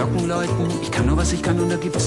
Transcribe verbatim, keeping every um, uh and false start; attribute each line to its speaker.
Speaker 1: Glocken läuten. Ich kann nur, was ich kann und da gibt's